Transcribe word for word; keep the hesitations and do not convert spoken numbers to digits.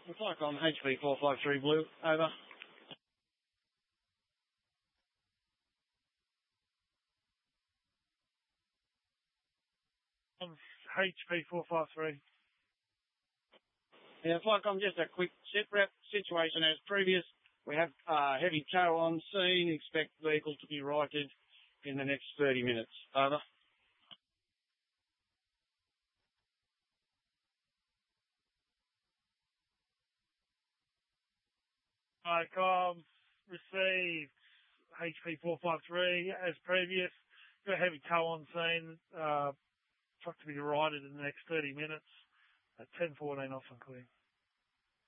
Looks like on H P four five three Blue, over. On H P four five three. Yeah, Flycom, just a quick sit rep situation as previous. We have uh, heavy tow on scene. Expect vehicle to be righted in the next thirty minutes. Over. Flycom, received H P four five three as previous. Got a heavy tow on scene. Uh, truck to be righted in the next thirty minutes. At ten fourteen off and clear.